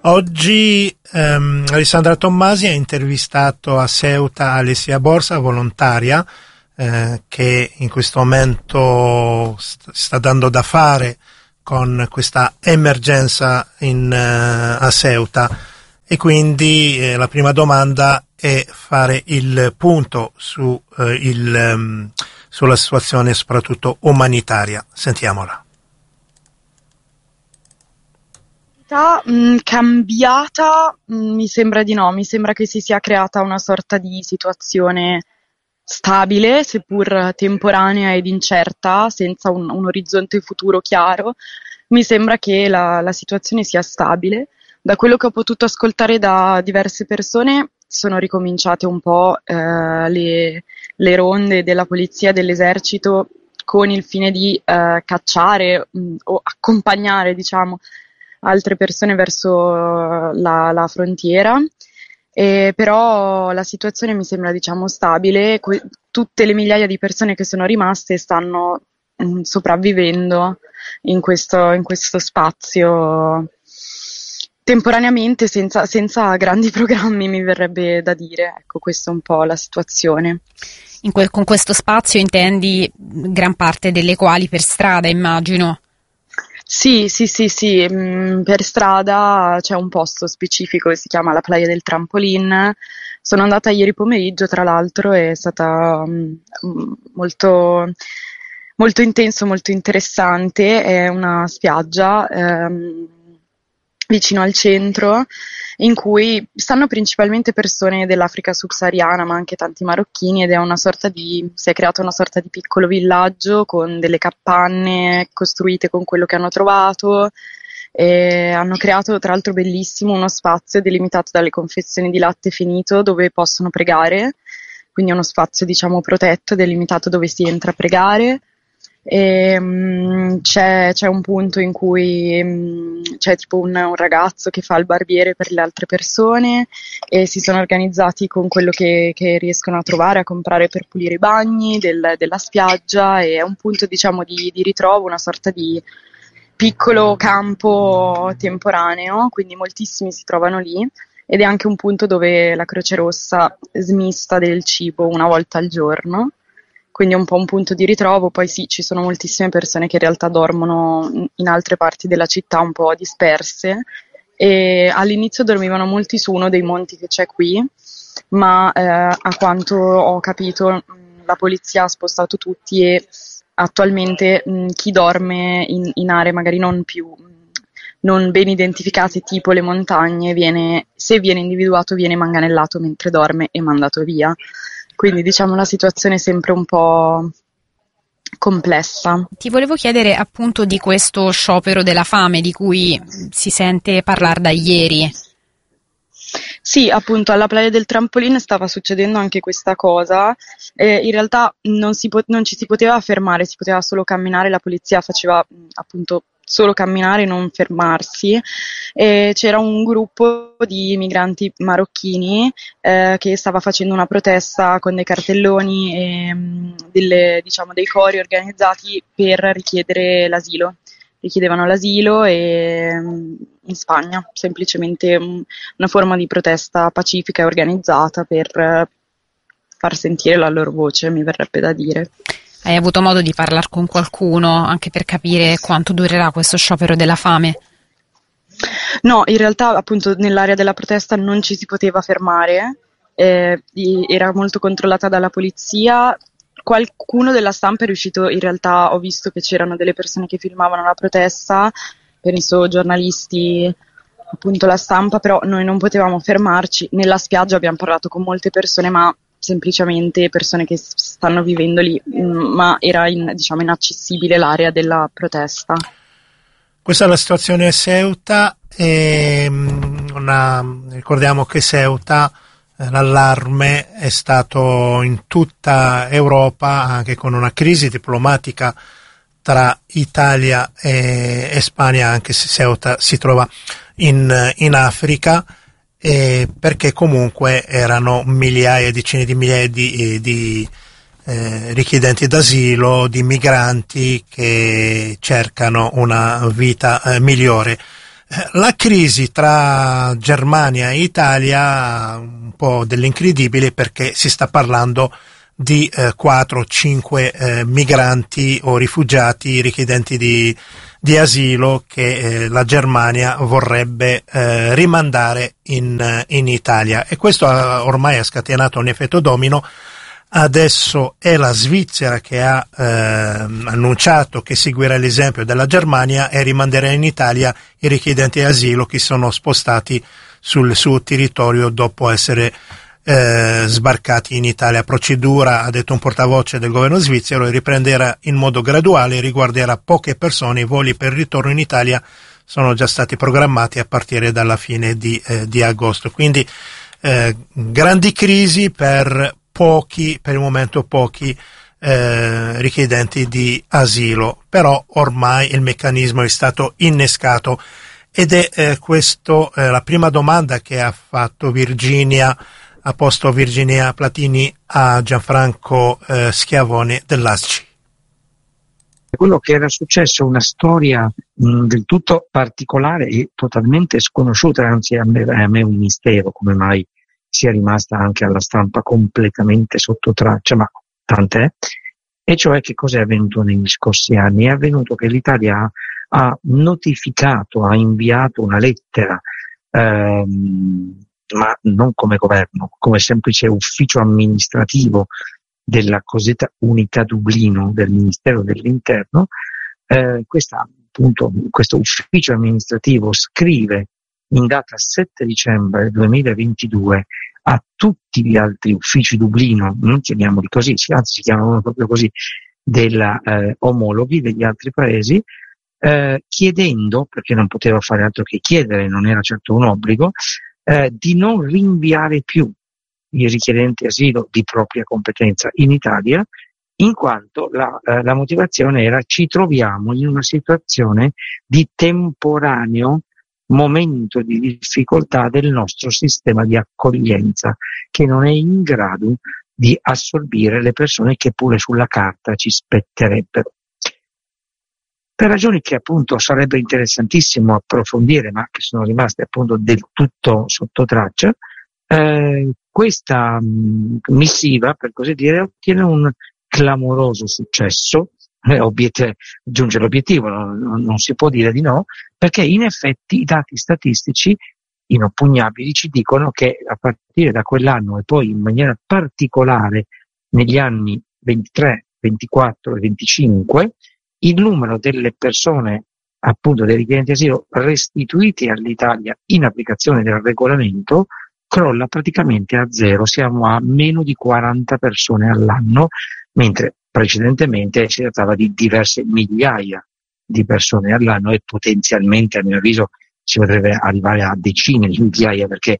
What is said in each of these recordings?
Oggi Alessandra Tommasi ha intervistato a Ceuta Alessia Borsa, volontaria, che in questo momento sta dando da fare con questa emergenza a Ceuta, e quindi la prima domanda è fare il punto sulla situazione soprattutto umanitaria. Sentiamola. Cambiata, mi sembra di no, mi sembra che si sia creata una sorta di situazione stabile, seppur temporanea ed incerta, senza un orizzonte futuro chiaro. Mi sembra che la situazione sia stabile. Da quello che ho potuto ascoltare da diverse persone, sono ricominciate un po' le ronde della polizia e dell'esercito con il fine di cacciare o accompagnare, diciamo, altre persone verso la frontiera. Però la situazione mi sembra, diciamo, stabile. Tutte le migliaia di persone che sono rimaste stanno sopravvivendo in questo spazio temporaneamente, senza grandi programmi, mi verrebbe da dire. Ecco, questa è un po' la situazione. Con questo spazio intendi gran parte delle quali per strada, immagino? Sì, per strada c'è un posto specifico che si chiama la Playa del Trampolin. Sono andata ieri pomeriggio, tra l'altro, è stata molto, molto intenso, molto interessante. È una spiaggia vicino al centro, in cui stanno principalmente persone dell'Africa subsahariana, ma anche tanti marocchini, ed si è creato una sorta di piccolo villaggio con delle capanne costruite con quello che hanno trovato. E hanno creato, tra l'altro bellissimo, uno spazio delimitato dalle confezioni di latte finito dove possono pregare, quindi è uno spazio, diciamo, protetto, delimitato, dove si entra a pregare. C'è un punto in cui c'è tipo un ragazzo che fa il barbiere per le altre persone, e si sono organizzati con quello che riescono a trovare, a comprare per pulire i bagni della spiaggia. E è un punto, diciamo, di ritrovo, una sorta di piccolo campo temporaneo, quindi moltissimi si trovano lì, ed è anche un punto dove la Croce Rossa smista del cibo una volta al giorno. Quindi è un po' un punto di ritrovo. Poi sì, ci sono moltissime persone che in realtà dormono in altre parti della città, un po' disperse, e all'inizio dormivano molti su uno dei monti che c'è qui, ma a quanto ho capito la polizia ha spostato tutti, e attualmente chi dorme in aree magari non ben identificate, tipo le montagne, se viene individuato, viene manganellato mentre dorme e mandato via. Quindi, diciamo, la situazione è sempre un po' complessa. Ti volevo chiedere appunto di questo sciopero della fame di cui si sente parlare da ieri. Sì, appunto, alla Playa del Trampolin stava succedendo anche questa cosa. In realtà non ci si poteva fermare, si poteva solo camminare. La polizia faceva appunto solo camminare, non fermarsi. C'era un gruppo di migranti marocchini che stava facendo una protesta con dei cartelloni e dei cori organizzati per richiedere l'asilo. Richiedevano l'asilo in Spagna, semplicemente una forma di protesta pacifica e organizzata per far sentire la loro voce, mi verrebbe da dire. Hai avuto modo di parlare con qualcuno anche per capire quanto durerà questo sciopero della fame? No, in realtà appunto nell'area della protesta non ci si poteva fermare, era molto controllata dalla polizia. Qualcuno della stampa è riuscito, in realtà ho visto che c'erano delle persone che filmavano la protesta, penso giornalisti, appunto la stampa, però noi non potevamo fermarci. Nella spiaggia abbiamo parlato con molte persone, ma semplicemente persone che stanno vivendo lì, ma era inaccessibile l'area della protesta. Questa è la situazione a Ceuta, e ricordiamo che Ceuta, l'allarme è stato in tutta Europa, anche con una crisi diplomatica tra Italia e Spagna, anche se Ceuta si trova in Africa, perché comunque erano decine di migliaia di richiedenti d'asilo, di migranti che cercano una vita migliore. La crisi tra Germania e Italia, un po' dell'incredibile, perché si sta parlando di 4-5 migranti o rifugiati richiedenti di asilo che la Germania vorrebbe rimandare in Italia, e questo ormai ha scatenato un effetto domino. Adesso è la Svizzera che ha annunciato che seguirà l'esempio della Germania e rimanderà in Italia i richiedenti asilo che sono spostati sul suo territorio dopo essere sbarcati in Italia. Procedura, ha detto un portavoce del governo svizzero, e riprenderà in modo graduale, riguarderà poche persone. I voli per il ritorno in Italia sono già stati programmati a partire dalla fine di agosto. Quindi grandi crisi per il momento pochi richiedenti di asilo, però ormai il meccanismo è stato innescato, ed è questo la prima domanda che ha posto Virginia Platini a Gianfranco Schiavone dell'ASCI. Quello che era successo è una storia del tutto particolare e totalmente sconosciuta, anzi a me è un mistero come mai sia rimasta anche alla stampa completamente sotto traccia, ma tant'è. E cioè, che cosa è avvenuto negli scorsi anni? È avvenuto che l'Italia ha notificato, ha inviato una lettera, ma non come governo, come semplice ufficio amministrativo della cosiddetta Unità Dublino del Ministero dell'Interno. Questo ufficio amministrativo scrive in data 7 dicembre 2022 a tutti gli altri uffici Dublino, non chiamiamoli così, anzi si chiamano proprio così, della omologhi degli altri paesi, chiedendo, perché non poteva fare altro che chiedere, non era certo un obbligo, di non rinviare più i richiedenti asilo di propria competenza in Italia, in quanto la motivazione era: ci troviamo in una situazione di temporaneo momento di difficoltà del nostro sistema di accoglienza, che non è in grado di assorbire le persone che pure sulla carta ci spetterebbero. Per ragioni che appunto sarebbe interessantissimo approfondire, ma che sono rimaste appunto del tutto sotto traccia, questa missiva, per così dire, ottiene un clamoroso successo. Giunge l'obiettivo, non si può dire di no, perché in effetti i dati statistici inoppugnabili ci dicono che a partire da quell'anno, e poi in maniera particolare negli anni 23, 24 e 25, il numero delle persone, appunto dei richiedenti asilo restituiti all'Italia in applicazione del regolamento, crolla praticamente a zero. Siamo a meno di 40 persone all'anno, mentre precedentemente si trattava di diverse migliaia di persone all'anno, e potenzialmente, a mio avviso, si potrebbe arrivare a decine di migliaia, perché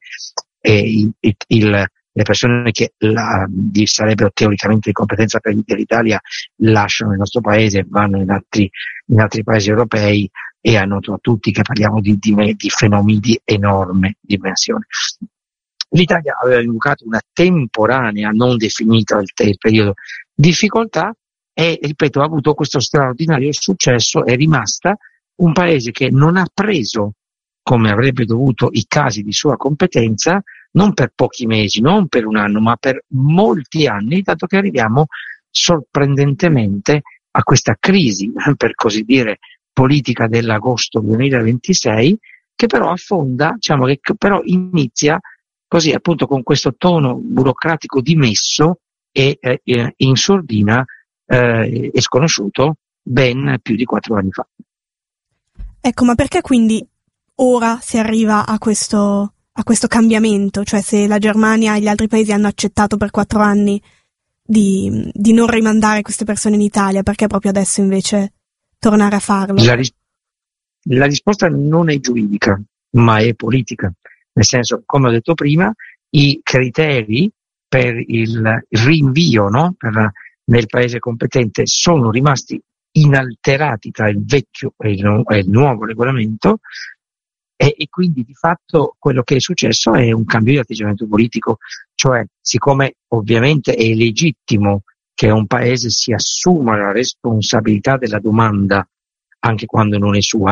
le persone che sarebbero teoricamente di competenza dell'Italia lasciano il nostro paese, vanno in altri paesi europei, e è noto a tutti che parliamo di fenomeni di enorme dimensione. L'Italia aveva invocato una temporanea, non definita il periodo, difficoltà, e ripeto, ha avuto questo straordinario successo. È rimasta un paese che non ha preso come avrebbe dovuto i casi di sua competenza, non per pochi mesi, non per un anno, ma per molti anni, dato che arriviamo sorprendentemente a questa crisi, per così dire, politica dell'agosto 2026, che però affonda, diciamo che però inizia così, appunto, con questo tono burocratico dimesso e in sordina e sconosciuto ben più di 4 anni fa. Ecco, ma perché quindi ora si arriva a questo cambiamento? Cioè, se la Germania e gli altri paesi hanno accettato per 4 anni di non rimandare queste persone in Italia, perché proprio adesso invece tornare a farlo? La risposta non è giuridica, ma è politica. Nel senso, come ho detto prima, i criteri per il rinvio, no, nel paese competente sono rimasti inalterati tra il vecchio e il nuovo regolamento, e quindi di fatto quello che è successo è un cambio di atteggiamento politico. Cioè, siccome ovviamente è legittimo che un paese si assuma la responsabilità della domanda anche quando non è sua,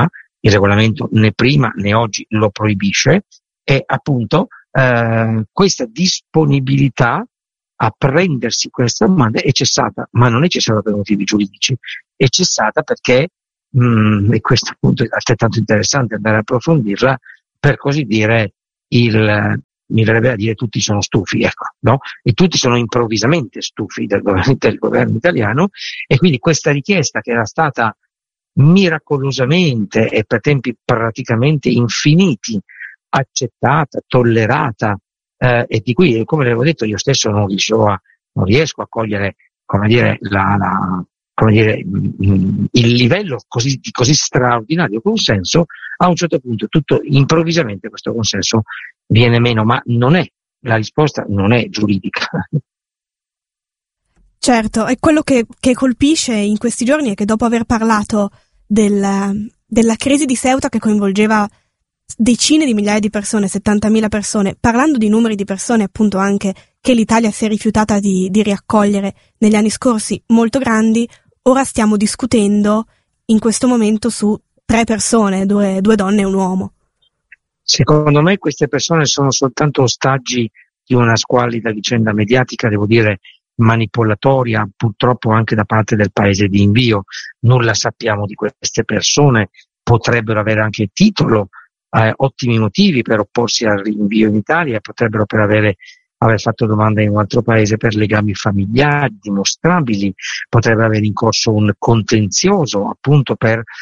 il regolamento né prima né oggi lo proibisce, è appunto questa disponibilità a prendersi queste domande è cessata, ma non è cessata per motivi giuridici, è cessata perché, e questo appunto è altrettanto interessante andare a approfondirla, per così dire, mi verrebbe a dire tutti sono stufi, ecco, no? E tutti sono improvvisamente stufi del governo italiano, e quindi questa richiesta che era stata miracolosamente e per tempi praticamente infiniti accettata, tollerata, e di cui, come avevo detto, io stesso non riesco a cogliere, come dire, il livello di così straordinario consenso. A un certo punto tutto improvvisamente questo consenso viene meno, ma la risposta non è giuridica. Certo, e quello che colpisce in questi giorni è che dopo aver parlato della crisi di Ceuta, che coinvolgeva decine di migliaia di persone, 70.000 persone, parlando di numeri di persone appunto anche che l'Italia si è rifiutata di riaccogliere negli anni scorsi, molto grandi, ora stiamo discutendo in questo momento su 3 persone, due donne e un uomo. Secondo me queste persone sono soltanto ostaggi di una squallida vicenda mediatica, devo dire manipolatoria, purtroppo anche da parte del paese di invio. Nulla sappiamo di queste persone, potrebbero avere anche titolo, ottimi motivi per opporsi al rinvio in Italia, potrebbero per aver fatto domanda in un altro paese per legami familiari dimostrabili, potrebbero avere in corso un contenzioso appunto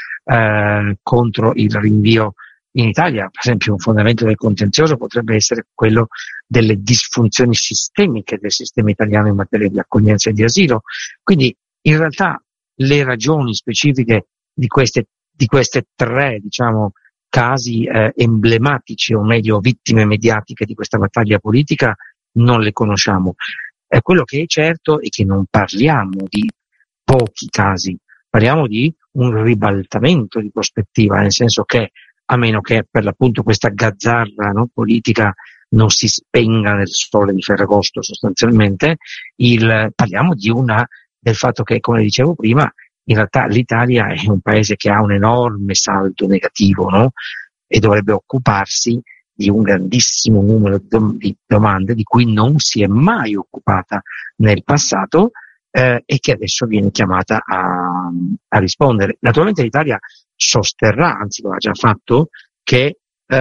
contro il rinvio in Italia. Per esempio, un fondamento del contenzioso potrebbe essere quello delle disfunzioni sistemiche del sistema italiano in materia di accoglienza e di asilo. Quindi in realtà le ragioni specifiche di queste 3, diciamo, casi emblematici, o meglio vittime mediatiche di questa battaglia politica, non le conosciamo. Quello che è certo è che non parliamo di pochi casi, parliamo di un ribaltamento di prospettiva, nel senso che, a meno che per l'appunto questa gazzarra, no, politica non si spenga nel sole di Ferragosto sostanzialmente, parliamo del fatto che, come dicevo prima, in realtà l'Italia è un paese che ha un enorme saldo negativo, no? E dovrebbe occuparsi di un grandissimo numero di domande di cui non si è mai occupata nel passato, e che adesso viene chiamata a rispondere. Naturalmente l'Italia sosterrà, anzi lo ha già fatto, che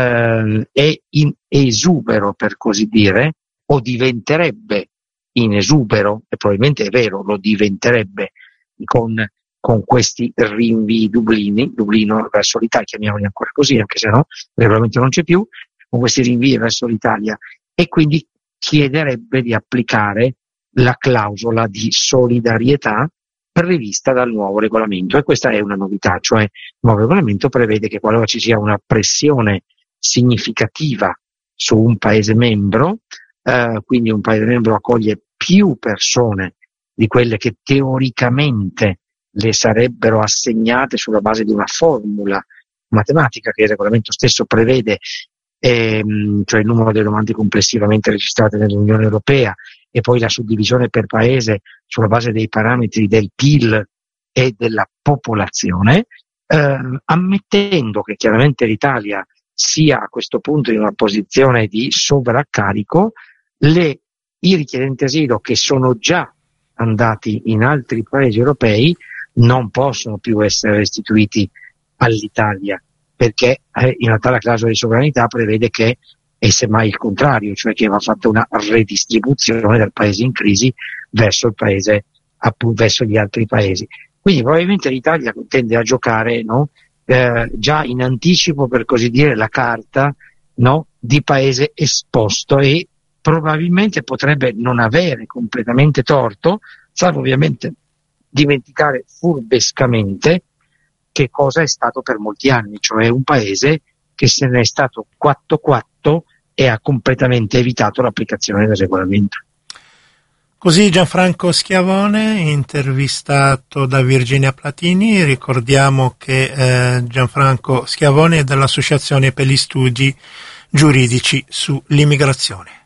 è in esubero, per così dire, o diventerebbe in esubero, e probabilmente è vero, lo diventerebbe con questi rinvii Dublino verso l'Italia, chiamiamoli ancora così, anche se no, il regolamento non c'è più, con questi rinvii verso l'Italia, e quindi chiederebbe di applicare la clausola di solidarietà prevista dal nuovo regolamento. E questa è una novità, cioè il nuovo regolamento prevede che qualora ci sia una pressione significativa su un Paese membro, quindi un Paese membro accoglie più persone di quelle che teoricamente le sarebbero assegnate sulla base di una formula matematica che il regolamento stesso prevede, cioè il numero delle domande complessivamente registrate nell'Unione Europea, e poi la suddivisione per paese sulla base dei parametri del PIL e della popolazione, ammettendo che chiaramente l'Italia sia a questo punto in una posizione di sovraccarico, i richiedenti asilo che sono già andati in altri paesi europei non possono più essere restituiti all'Italia, perché in realtà la clausola di sovranità prevede che è semmai il contrario, cioè che va fatta una redistribuzione dal paese in crisi verso verso gli altri paesi. Quindi probabilmente l'Italia tende a giocare, no, già in anticipo, per così dire, la carta, no, di paese esposto, e probabilmente potrebbe non avere completamente torto, salvo ovviamente dimenticare furbescamente che cosa è stato per molti anni, cioè un paese che se ne è stato quatto e ha completamente evitato l'applicazione del regolamento. Così Gianfranco Schiavone, intervistato da Virginia Platini. Ricordiamo che Gianfranco Schiavone è dell'Associazione per gli Studi Giuridici sull'Immigrazione.